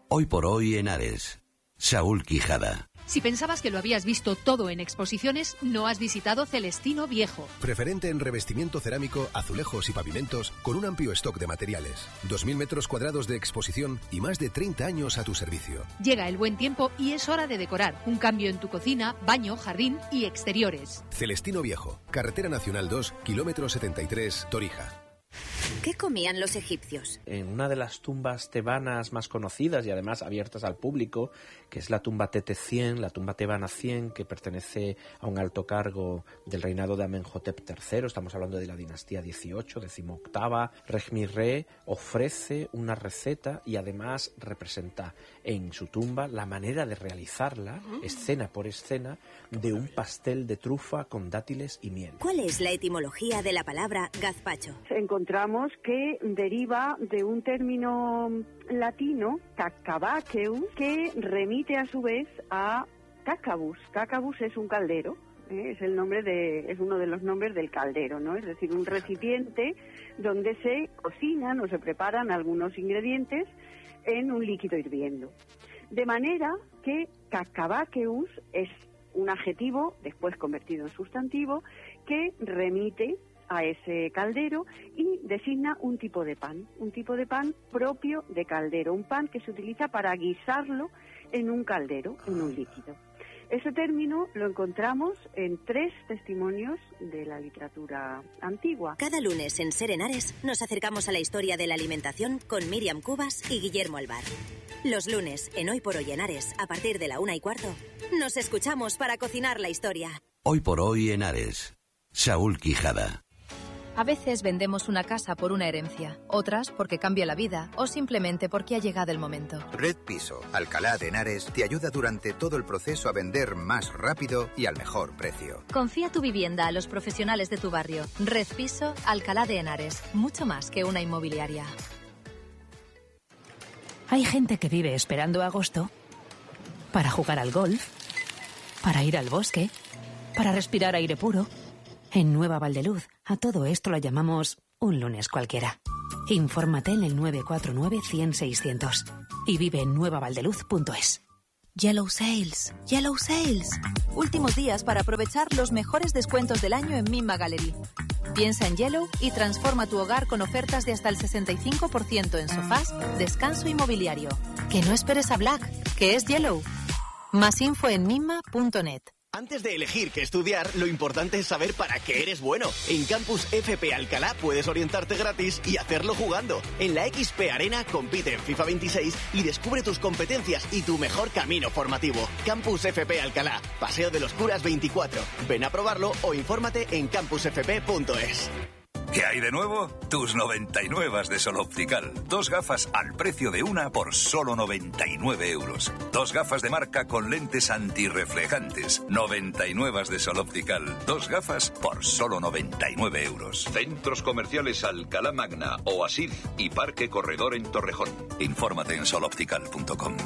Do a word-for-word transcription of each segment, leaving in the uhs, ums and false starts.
Hoy por hoy en Ares. Saúl Quijada. Si pensabas que lo habías visto todo en exposiciones, no has visitado Celestino Viejo. Preferente en revestimiento cerámico, azulejos y pavimentos, con un amplio stock de materiales. dos mil metros cuadrados de exposición y más de treinta años a tu servicio. Llega el buen tiempo y es hora de decorar. Un cambio en tu cocina, baño, jardín y exteriores. Celestino Viejo, Carretera Nacional dos, kilómetro setenta y tres, Torija. ¿Qué comían los egipcios? En una de las tumbas tebanas más conocidas y además abiertas al público, que es la tumba Tete cien, la tumba tebana cien, que pertenece a un alto cargo del reinado de Amenhotep tercero, estamos hablando de la dinastía dieciocho, decimoctava, Rejmirre ofrece una receta y además representa en su tumba la manera de realizarla, escena por escena, de un pastel de trufa con dátiles y miel. ¿Cuál es la etimología de la palabra gazpacho? Encontramos que deriva de un término latino, cacabaceus, que remite a su vez a cacabus. Cacabus es un caldero, ¿eh? es el nombre de, es uno de los nombres del caldero, ¿no? Es decir, un recipiente donde se cocinan o se preparan algunos ingredientes en un líquido hirviendo. De manera que cacabaceus es un adjetivo, después convertido en sustantivo, que remite a ese caldero y designa un tipo de pan, un tipo de pan propio de caldero, un pan que se utiliza para guisarlo en un caldero, en un líquido. Ese término lo encontramos en tres testimonios de la literatura antigua. Cada lunes en Ser en Ares nos acercamos a la historia de la alimentación con Miriam Cubas y Guillermo Alvar. Los lunes, en Hoy por Hoy en Ares, a partir de la una y cuarto, nos escuchamos para cocinar la historia. Hoy por hoy en Ares. Saúl Quijada. A veces vendemos una casa por una herencia, otras porque cambia la vida o simplemente porque ha llegado el momento. Red Piso, Alcalá de Henares, te ayuda durante todo el proceso a vender más rápido y al mejor precio. Confía tu vivienda a los profesionales de tu barrio. Red Piso, Alcalá de Henares, mucho más que una inmobiliaria. Hay gente que vive esperando agosto para jugar al golf, para ir al bosque, para respirar aire puro. En Nueva Valdeluz, a todo esto lo llamamos un lunes cualquiera. Infórmate en el nueve cuatro nueve, cien, seiscientos y vive en nueva valdeluz punto es. Yellow Sales, Yellow Sales. Últimos días para aprovechar los mejores descuentos del año en Mimma Gallery. Piensa en Yellow y transforma tu hogar con ofertas de hasta el sesenta y cinco por ciento en sofás, descanso y mobiliario. Que no esperes a Black, que es Yellow. Más info en mimma punto net. Antes de elegir qué estudiar, lo importante es saber para qué eres bueno. En Campus F P Alcalá puedes orientarte gratis y hacerlo jugando. En la X P Arena compite en FIFA veintiséis y descubre tus competencias y tu mejor camino formativo. Campus F P Alcalá, Paseo de los Curas veinticuatro. Ven a probarlo o infórmate en campus f p punto es. ¿Qué hay de nuevo? Tus noventa y nueve de Sol Optical. Dos gafas al precio de una por solo noventa y nueve euros. Dos gafas de marca con lentes antirreflejantes. noventa y nueve de Sol Optical. Dos gafas por solo noventa y nueve euros. Centros comerciales Alcalá Magna, Oasis y Parque Corredor en Torrejón. Infórmate en sol optical punto com.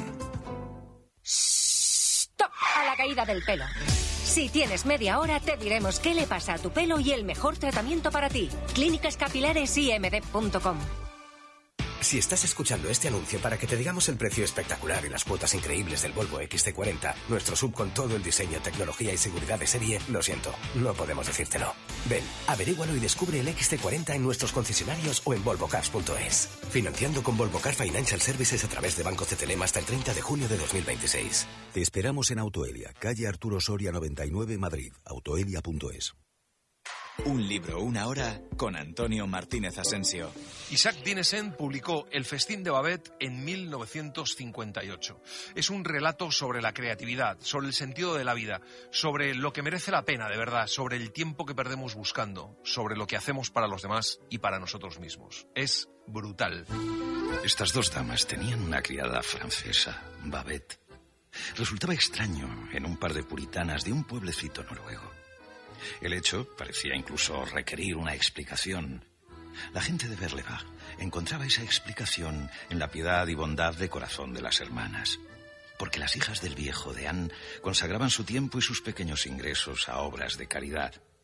¡Stop! A la caída del pelo. Si tienes media hora, te diremos qué le pasa a tu pelo y el mejor tratamiento para ti. Clínicas Capilares I M D punto com. Si estás escuchando este anuncio para que te digamos el precio espectacular y las cuotas increíbles del Volvo X C cuarenta, nuestro sub con todo el diseño, tecnología y seguridad de serie, lo siento, no podemos decírtelo. Ven, averígualo y descubre el X C cuarenta en nuestros concesionarios o en volvo cars punto es. Financiando con Volvo Car Financial Services a través de Banco C T L M hasta el treinta de junio de dos mil veintiséis. Te esperamos en Autoelia, calle Arturo Soria noventa y nueve, Madrid. autoelia punto es. Un libro, una hora, con Antonio Martínez Asensio. Isaac Dinesen publicó El festín de Babette en mil novecientos cincuenta y ocho. Es un relato sobre la creatividad, sobre el sentido de la vida, sobre lo que merece la pena de verdad, sobre el tiempo que perdemos buscando, sobre lo que hacemos para los demás y para nosotros mismos. Es brutal. Estas dos damas tenían una criada francesa, Babette. Resultaba extraño en un par de puritanas de un pueblecito noruego. El hecho parecía incluso requerir una explicación. La gente de Berlevag encontraba esa explicación en la piedad y bondad de corazón de las hermanas, porque las hijas del viejo de Anne consagraban su tiempo y sus pequeños ingresos a obras de caridad.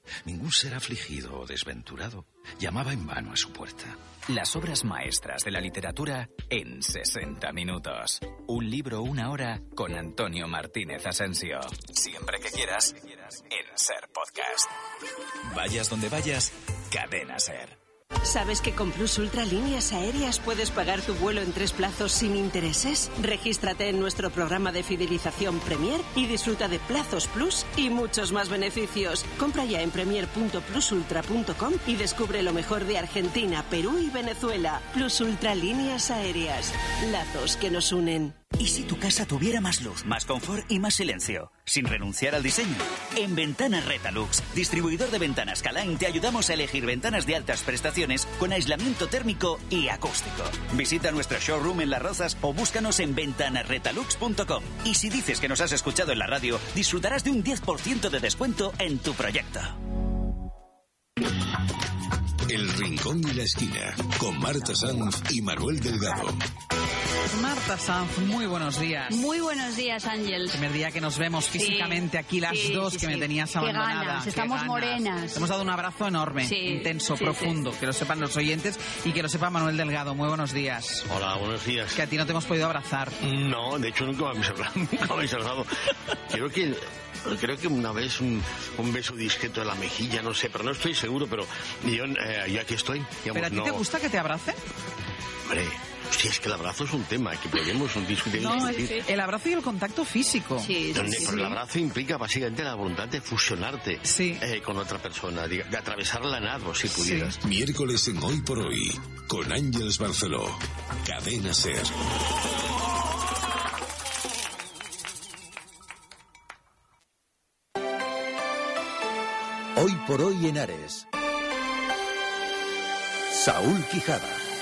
Ningún ser afligido o desventurado llamaba en vano a su puerta. Las obras maestras de la literatura en sesenta minutos. Un libro, una hora con Antonio Martínez Asensio. Siempre que quieras, en SER Podcast. Vayas donde vayas, Cadena SER. ¿Sabes que con Plus Ultra Líneas Aéreas puedes pagar tu vuelo en tres plazos sin intereses? Regístrate en nuestro programa de fidelización Premier y disfruta de plazos Plus y muchos más beneficios. Compra ya en premier punto plus ultra punto com y descubre lo mejor de Argentina, Perú y Venezuela. Plus Ultra Líneas Aéreas. Lazos que nos unen. ¿Y si tu casa tuviera más luz, más confort y más silencio? Sin renunciar al diseño. En Ventanas Retalux, distribuidor de ventanas Calain, te ayudamos a elegir ventanas de altas prestaciones con aislamiento térmico y acústico. Visita nuestro showroom en Las Rozas o búscanos en ventanas retalux punto com. Y si dices que nos has escuchado en la radio, disfrutarás de un diez por ciento de descuento en tu proyecto. El Rincón y la Esquina, con Marta Sanz y Manuel Delgado. Marta Sanz, muy buenos días. Muy buenos días, Ángel. El primer día que nos vemos físicamente sí, aquí las sí, dos, sí, que sí. me tenías abandonada. Qué ganas, estamos ganas. morenas. Hemos dado un abrazo enorme, sí, intenso, sí, profundo, sí. que lo sepan los oyentes y que lo sepa Manuel Delgado. Muy buenos días. Hola, buenos días. Que a ti no te hemos podido abrazar. No, de hecho nunca me habéis abrazado. Nunca me habéis abrazado. Creo que... Creo que una vez un, un beso discreto en la mejilla, no sé, pero no estoy seguro, pero yo, eh, yo aquí estoy. Digamos, ¿pero a ti no... te gusta que te abrace? Hombre, si es que el abrazo es un tema que podemos un discutir. No, sí. El abrazo y el contacto físico. Sí, Donde, sí, pero sí. el abrazo implica básicamente la voluntad de fusionarte sí. eh, con otra persona, de, de atravesar la nado, si pudieras. Sí. Miércoles en Hoy por Hoy, con Ángeles Barceló. Cadena SER. Hoy por Hoy en Ares. Saúl Quijada.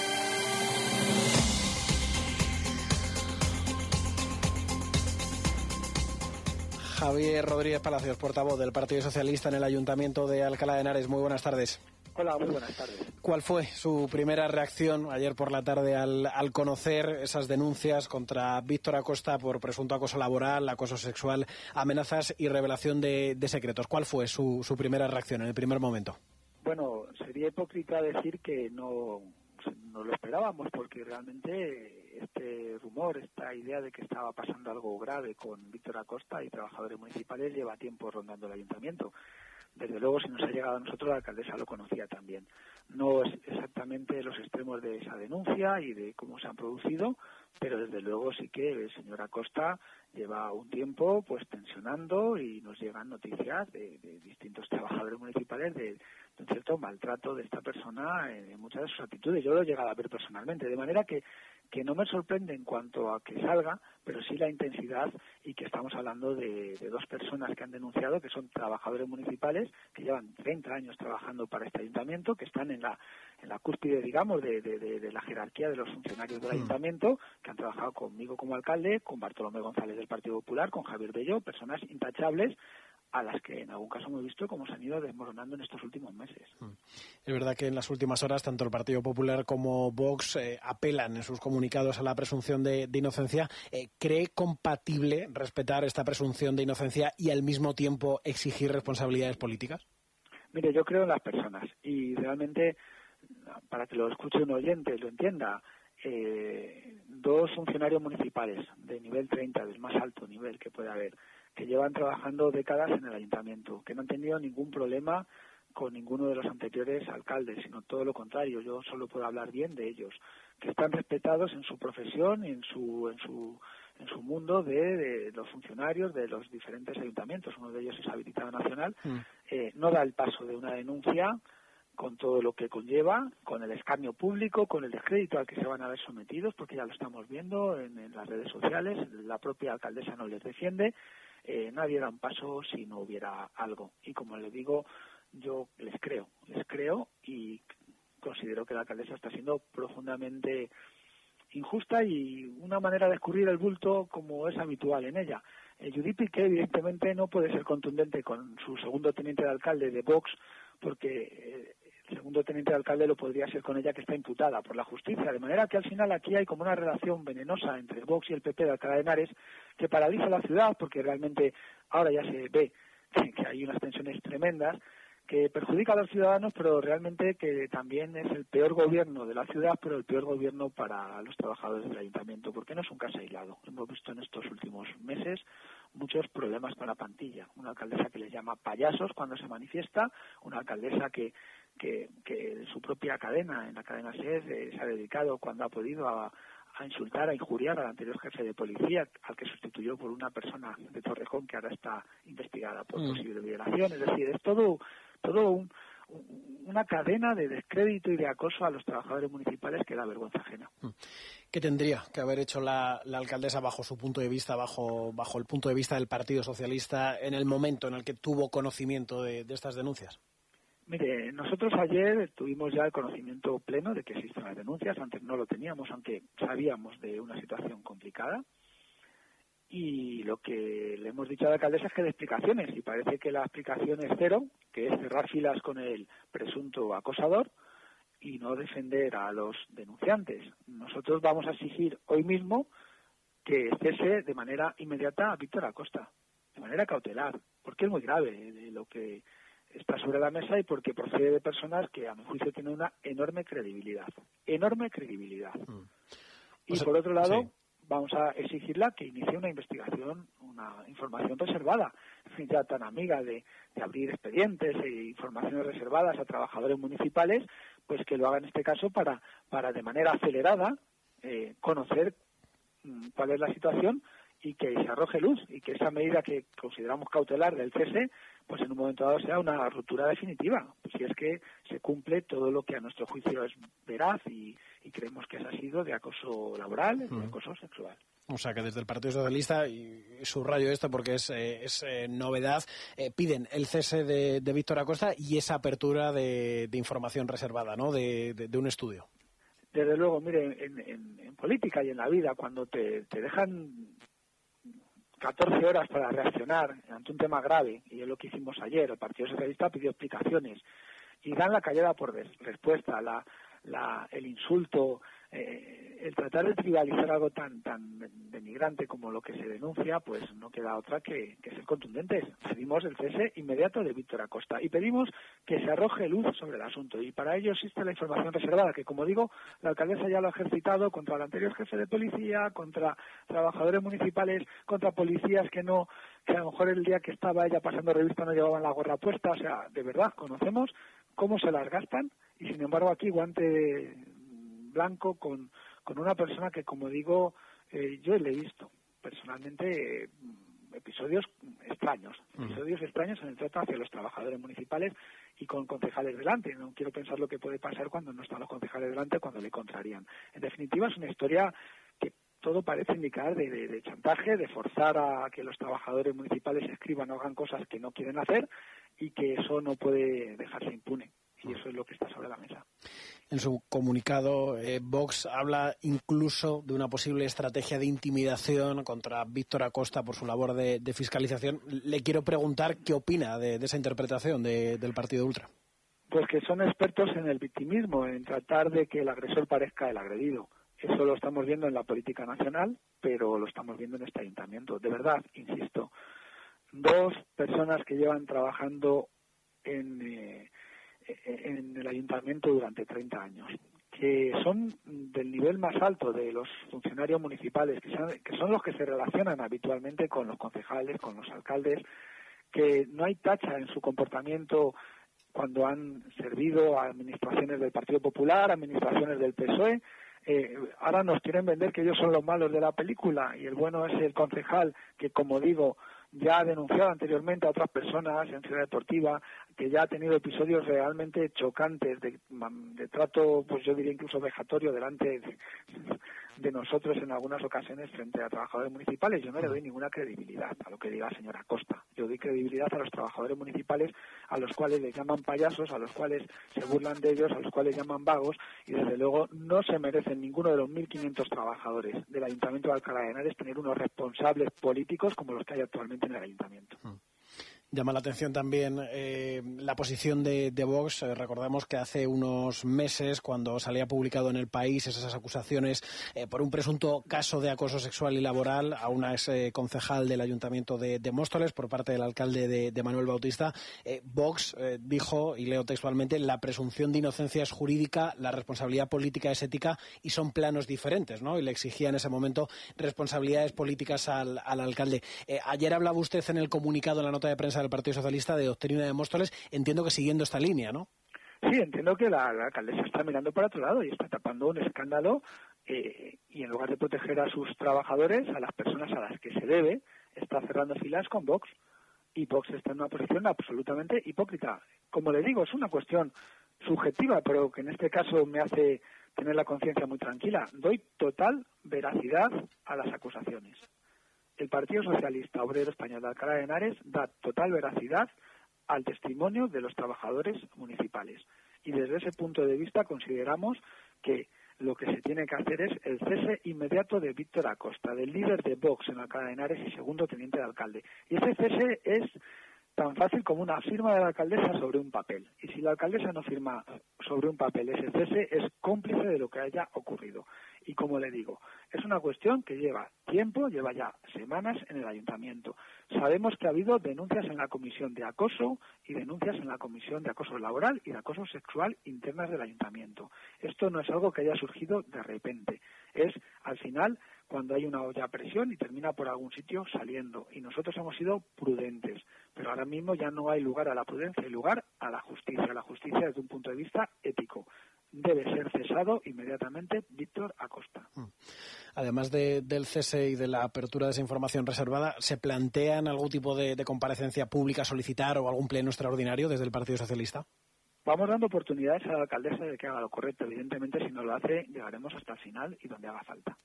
Javier Rodríguez Palacios, portavoz del Partido Socialista en el Ayuntamiento de Alcalá de Henares. Muy buenas tardes. Hola, muy buenas tardes. ¿Cuál fue su primera reacción ayer por la tarde al, al conocer esas denuncias contra Víctor Acosta por presunto acoso laboral, acoso sexual, amenazas y revelación de, de secretos? ¿Cuál fue su, su primera reacción en el primer momento? Bueno, sería hipócrita decir que no, no lo esperábamos, porque realmente este rumor, esta idea de que estaba pasando algo grave con Víctor Acosta y trabajadores municipales lleva tiempo rondando el ayuntamiento. Desde luego, si nos ha llegado a nosotros, la alcaldesa lo conocía también. No es exactamente los extremos de esa denuncia y de cómo se han producido, pero desde luego sí que el señor Acosta lleva un tiempo pues tensionando y nos llegan noticias de, de distintos trabajadores municipales de, de un cierto maltrato de esta persona en, en muchas de sus actitudes. Yo lo he llegado a ver personalmente, de manera que que no me sorprende en cuanto a que salga, pero sí la intensidad y que estamos hablando de, de dos personas que han denunciado, que son trabajadores municipales, que llevan treinta años trabajando para este ayuntamiento, que están en la en la cúspide, digamos, de, de, de, de la jerarquía de los funcionarios del ayuntamiento, que han trabajado conmigo como alcalde, con Bartolomé González del Partido Popular, con Javier Bello, personas intachables, a las que en algún caso hemos visto cómo se han ido desmoronando en estos últimos meses. Es verdad que en las últimas horas tanto el Partido Popular como Vox eh, apelan en sus comunicados a la presunción de, de inocencia. Eh, ¿Cree compatible respetar esta presunción de inocencia y al mismo tiempo exigir responsabilidades políticas? Mire, yo creo en las personas y realmente, para que lo escuche un oyente, lo entienda, eh, dos funcionarios municipales de nivel treinta, del más alto nivel que puede haber, que llevan trabajando décadas en el ayuntamiento, que no han tenido ningún problema con ninguno de los anteriores alcaldes, sino todo lo contrario, yo solo puedo hablar bien de ellos, que están respetados en su profesión y en su en su en su mundo de, de los funcionarios de los diferentes ayuntamientos. Uno de ellos es habilitado nacional, mm. eh, no da el paso de una denuncia con todo lo que conlleva, con el escarnio público, con el descrédito al que se van a ver sometidos, porque ya lo estamos viendo en, en las redes sociales, la propia alcaldesa no les defiende. Eh, nadie da un paso si no hubiera algo. Y como les digo, yo les creo, les creo y considero que la alcaldesa está siendo profundamente injusta y una manera de escurrir el bulto como es habitual en ella. Eh, Judith Piqué evidentemente no puede ser contundente con su segundo teniente de alcalde de Vox, porque eh, el segundo teniente de alcalde lo podría ser con ella, que está imputada por la justicia, de manera que al final aquí hay como una relación venenosa entre Vox y el P P de Alcalá de Henares que paraliza la ciudad, porque realmente ahora ya se ve que, que hay unas tensiones tremendas que perjudica a los ciudadanos, pero realmente que también es el peor gobierno de la ciudad, pero el peor gobierno para los trabajadores del ayuntamiento, porque no es un caso aislado. Hemos visto en estos últimos meses muchos problemas con la plantilla. Una alcaldesa que les llama payasos cuando se manifiesta, una alcaldesa que que, que su propia cadena, en la cadena SER, eh, se ha dedicado cuando ha podido a a insultar, a injuriar al anterior jefe de policía, al que sustituyó por una persona de Torrejón que ahora está investigada por mm. posible violación. Es decir, es todo todo un, una cadena de descrédito y de acoso a los trabajadores municipales que da vergüenza ajena. ¿Qué tendría que haber hecho la, la alcaldesa bajo su punto de vista, bajo bajo el punto de vista del Partido Socialista, en el momento en el que tuvo conocimiento de, de estas denuncias? Mire, nosotros ayer tuvimos ya el conocimiento pleno de que existen las denuncias. Antes no lo teníamos, aunque sabíamos de una situación complicada. Y lo que le hemos dicho a la alcaldesa es que de explicaciones, y parece que la explicación es cero, que es cerrar filas con el presunto acosador y no defender a los denunciantes. Nosotros vamos a exigir hoy mismo que cese de manera inmediata a Víctor Acosta, de manera cautelar, porque es muy grave de lo que está sobre la mesa y porque procede de personas que a mi juicio tienen una enorme credibilidad, enorme credibilidad. Mm. Y o sea, por otro lado, sí. vamos a exigirla que inicie una investigación, una información reservada, ya tan amiga de, de abrir expedientes e informaciones reservadas a trabajadores municipales, pues que lo haga en este caso para, para de manera acelerada eh, conocer mm, cuál es la situación y que se arroje luz y que esa medida que consideramos cautelar del cese, pues en un momento dado sea una ruptura definitiva, pues si es que se cumple todo lo que a nuestro juicio es veraz y, y creemos que eso ha sido de acoso laboral, de uh-huh. acoso sexual. O sea que desde el Partido Socialista, y subrayo esto porque es, eh, es eh, novedad, eh, piden el cese de, de Víctor Acosta y esa apertura de, de información reservada, ¿no? De, de, de un estudio. Desde luego, mire, en, en, en política y en la vida, cuando te, te dejan catorce horas para reaccionar ante un tema grave, y es lo que hicimos ayer, el Partido Socialista pidió explicaciones, y dan la callada por respuesta, la, la, el insulto, eh, el tratar de tribalizar algo tan tan denigrante como lo que se denuncia, pues no queda otra que, que ser contundentes. Pedimos el cese inmediato de Víctor Acosta y pedimos que se arroje luz sobre el asunto, y para ello existe la información reservada, que como digo, la alcaldesa ya lo ha ejercitado contra el anterior jefe de policía, contra trabajadores municipales, contra policías que no, que a lo mejor el día que estaba ella pasando revista no llevaban la gorra puesta. O sea, de verdad, conocemos cómo se las gastan, y sin embargo aquí guante blanco con, con una persona que, como digo, eh, yo le he visto personalmente eh, episodios extraños, episodios extraños en el trato hacia los trabajadores municipales y con concejales delante. No quiero pensar lo que puede pasar cuando no están los concejales delante, cuando le contrarían. En definitiva, es una historia que todo parece indicar de, de, de chantaje, de forzar a que los trabajadores municipales escriban o hagan cosas que no quieren hacer, y que eso no puede dejarse impune. Y eso es lo que está sobre la mesa. En su comunicado, eh, Vox habla incluso de una posible estrategia de intimidación contra Víctor Acosta por su labor de, de fiscalización. Le quiero preguntar qué opina de, de esa interpretación de, del Partido Ultra. Pues que son expertos en el victimismo, en tratar de que el agresor parezca el agredido. Eso lo estamos viendo en la política nacional, pero lo estamos viendo en este ayuntamiento. De verdad, insisto, dos personas que llevan trabajando en... Eh, en el ayuntamiento durante treinta años, que son del nivel más alto de los funcionarios municipales, que son, que son los que se relacionan habitualmente con los concejales, con los alcaldes, que no hay tacha en su comportamiento cuando han servido a administraciones del Partido Popular, administraciones del P S O E. Eh, ahora nos quieren vender que ellos son los malos de la película, y el bueno es el concejal que, como digo, ya ha denunciado anteriormente a otras personas en Ciudad Deportiva, que ya ha tenido episodios realmente chocantes de, de trato, pues yo diría incluso vejatorio delante de, de nosotros en algunas ocasiones frente a trabajadores municipales. Yo no le doy ninguna credibilidad a lo que diga la señora Costa. Yo doy credibilidad a los trabajadores municipales, a los cuales les llaman payasos, a los cuales se burlan de ellos, a los cuales llaman vagos, y desde luego no se merecen ninguno de los mil quinientos trabajadores del Ayuntamiento de Alcalá de Henares tener unos responsables políticos como los que hay actualmente en el Ayuntamiento. Llama la atención también eh, la posición de, de Vox. Eh, recordamos que hace unos meses, cuando salía publicado en El País esas acusaciones eh, por un presunto caso de acoso sexual y laboral a una ex eh, concejal del Ayuntamiento de, de Móstoles por parte del alcalde de, de Manuel Bautista, eh, Vox eh, dijo, y leo textualmente, la presunción de inocencia es jurídica, la responsabilidad política es ética y son planos diferentes, ¿no? Y le exigía en ese momento responsabilidades políticas al, al alcalde. Eh, ayer hablaba usted en el comunicado, en la nota de prensa del Partido Socialista, de doctrina de Móstoles, entiendo que siguiendo esta línea, ¿no? Sí, entiendo que la, la alcaldesa está mirando para otro lado y está tapando un escándalo eh, y en lugar de proteger a sus trabajadores, a las personas a las que se debe, está cerrando filas con Vox. Y Vox está en una posición absolutamente hipócrita. Como le digo, es una cuestión subjetiva, pero que en este caso me hace tener la conciencia muy tranquila. Doy total veracidad a las acusaciones. El Partido Socialista Obrero Español de Alcalá de Henares da total veracidad al testimonio de los trabajadores municipales. Y desde ese punto de vista consideramos que lo que se tiene que hacer es el cese inmediato de Víctor Acosta, del líder de Vox en Alcalá de Henares y segundo teniente de alcalde. Y ese cese es tan fácil como una firma de la alcaldesa sobre un papel. Y si la alcaldesa no firma sobre un papel ese cese, es cómplice de lo que haya ocurrido. Y como le digo, es una cuestión que lleva tiempo, lleva ya semanas en el ayuntamiento. Sabemos que ha habido denuncias en la comisión de acoso y denuncias en la comisión de acoso laboral y de acoso sexual internas del ayuntamiento. Esto no es algo que haya surgido de repente. Es, al final, cuando hay una olla a presión y termina por algún sitio saliendo. Y nosotros hemos sido prudentes. Pero ahora mismo ya no hay lugar a la prudencia, hay lugar a la justicia. La justicia desde un punto de vista ético. Debe ser cesado inmediatamente Víctor Acosta. Además de, del cese y de la apertura de esa información reservada, ¿se plantean algún tipo de, de comparecencia pública a solicitar o algún pleno extraordinario desde el Partido Socialista? Vamos dando oportunidades a la alcaldesa de que haga lo correcto. Evidentemente, si no lo hace, llegaremos hasta el final y donde haga falta.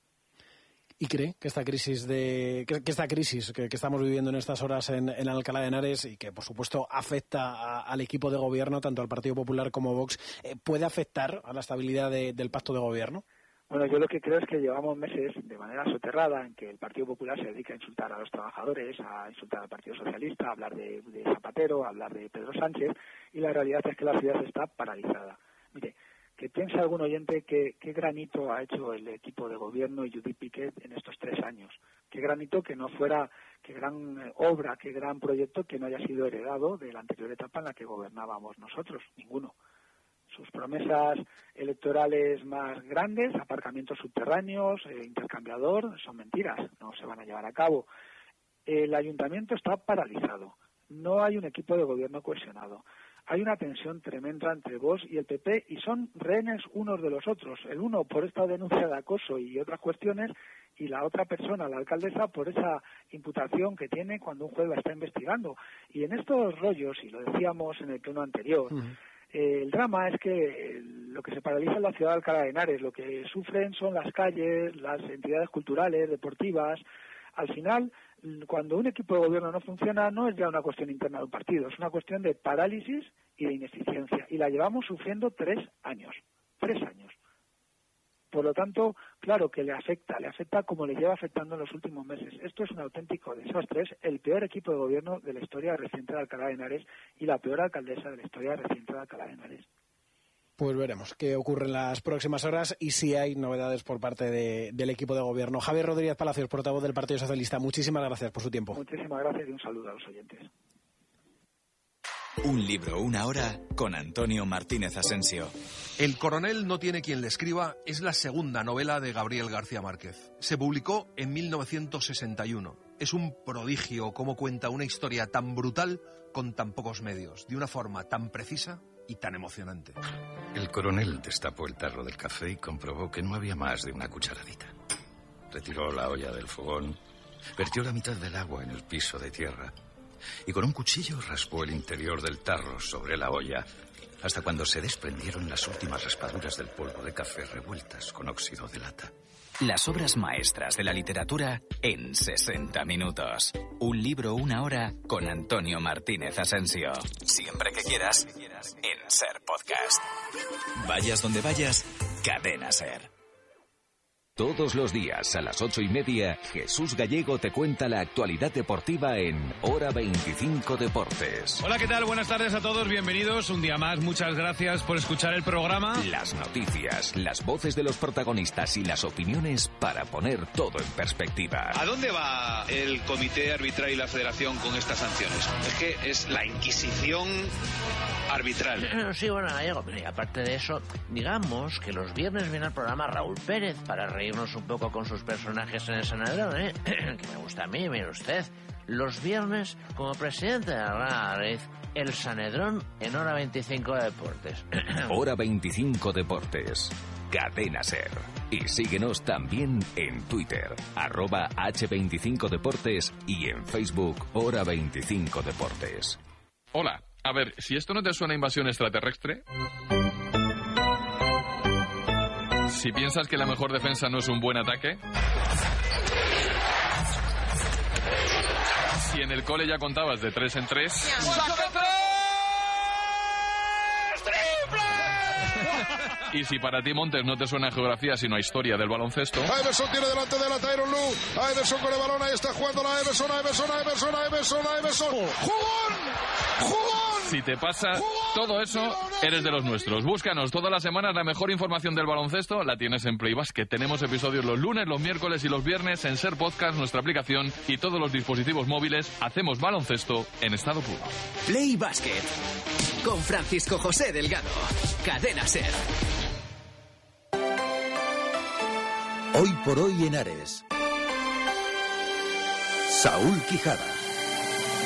¿Y cree que esta crisis de que, que esta crisis que, que estamos viviendo en estas horas en, en Alcalá de Henares y que, por supuesto, afecta a, al equipo de gobierno, tanto al Partido Popular como Vox, eh, puede afectar a la estabilidad de, del pacto de gobierno? Bueno, yo lo que creo es que llevamos meses de manera soterrada en que el Partido Popular se dedica a insultar a los trabajadores, a insultar al Partido Socialista, a hablar de, de Zapatero, a hablar de Pedro Sánchez, y la realidad es que la ciudad está paralizada. Mire, que piense algún oyente que qué granito ha hecho el equipo de gobierno y Judith Piquet en estos tres años. Qué granito que no fuera, qué gran obra, qué gran proyecto que no haya sido heredado de la anterior etapa en la que gobernábamos nosotros, ninguno. Sus promesas electorales más grandes, aparcamientos subterráneos, eh, intercambiador, son mentiras, no se van a llevar a cabo. El ayuntamiento está paralizado, no hay un equipo de gobierno cohesionado. Hay una tensión tremenda entre Vox y el P P y son rehenes unos de los otros. El uno por esta denuncia de acoso y otras cuestiones y la otra persona, la alcaldesa, por esa imputación que tiene cuando un juez la está investigando. Y en estos rollos, y lo decíamos en el pleno anterior, uh-huh. eh, el drama es que lo que se paraliza en la ciudad de Alcalá de Henares, lo que sufren son las calles, las entidades culturales, deportivas. Al final, cuando un equipo de gobierno no funciona, no es ya una cuestión interna de un partido, es una cuestión de parálisis y de ineficiencia. Y la llevamos sufriendo tres años. Tres años. Por lo tanto, claro que le afecta, le afecta como le lleva afectando en los últimos meses. Esto es un auténtico desastre. Es el peor equipo de gobierno de la historia reciente de Alcalá de Henares y la peor alcaldesa de la historia reciente de Alcalá de Henares. Pues veremos qué ocurre en las próximas horas y si hay novedades por parte de, del equipo de gobierno. Javier Rodríguez Palacios, portavoz del Partido Socialista, muchísimas gracias por su tiempo. Muchísimas gracias y un saludo a los oyentes. Un libro, una hora, con Antonio Martínez Asensio. El coronel no tiene quien le escriba es la segunda novela de Gabriel García Márquez. Se publicó en mil novecientos sesenta y uno. Es un prodigio cómo cuenta una historia tan brutal con tan pocos medios, de una forma tan precisa y tan emocionante. El coronel destapó el tarro del café y comprobó que no había más de una cucharadita. Retiró la olla del fogón, vertió la mitad del agua en el piso de tierra y con un cuchillo raspó el interior del tarro sobre la olla hasta cuando se desprendieron las últimas raspaduras del polvo de café revueltas con óxido de lata. Las obras maestras de la literatura en sesenta minutos. Un libro, una hora, con Antonio Martínez Asensio. Siempre que quieras, en SER Podcast. Vayas donde vayas, Cadena SER. Todos los días a las ocho y media, Jesús Gallego te cuenta la actualidad deportiva en Hora veinticinco Deportes. Hola, ¿qué tal? Buenas tardes a todos, bienvenidos un día más. Muchas gracias por escuchar el programa. Las noticias, las voces de los protagonistas y las opiniones para poner todo en perspectiva. ¿A dónde va el comité arbitral y la federación con estas sanciones? Es que es la Inquisición arbitral. Sí, bueno, Gallego, pero y aparte de eso, digamos que los viernes viene al programa Raúl Pérez para reírnos un poco con sus personajes en el Sanedrón, ¿eh? Que me gusta a mí, mire usted. Los viernes, como presidente de la Madrid, el Sanedrón en Hora veinticinco de Deportes. Hora veinticinco Deportes. Cadena SER. Y síguenos también en Twitter, arroba hache veinticinco Deportes y en Facebook, Hora veinticinco Deportes. Hola, a ver, si esto no te suena a invasión extraterrestre... Si piensas que la mejor defensa no es un buen ataque... Si en el cole ya contabas de tres en tres... ¡Saca tres! ¡Triple! Y si para ti, Montes, no te suena a geografía sino a historia del baloncesto... Everson tiene delante de la Tyron Lue. A Everson con el balón, ahí está jugando la Everson, a Everson, a Everson, a Everson, a Everson. ¡Jugón! ¡Jugón! Si te pasa todo eso, eres de los nuestros. Búscanos todas las semanas la mejor información del baloncesto. La tienes en Play Basket. Tenemos episodios los lunes, los miércoles y los viernes en Ser Podcast, nuestra aplicación y todos los dispositivos móviles. Hacemos baloncesto en estado puro. Play Basket con Francisco José Delgado. Cadena Ser. Hoy por hoy en Ares. Saúl Quijada.